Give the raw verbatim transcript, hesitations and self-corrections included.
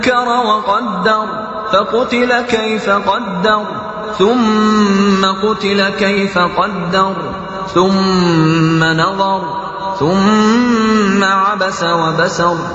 فكر وقدر فقتل كيف قدر ثم قتل كيف قدر ثم نظر ثم عبس وبسر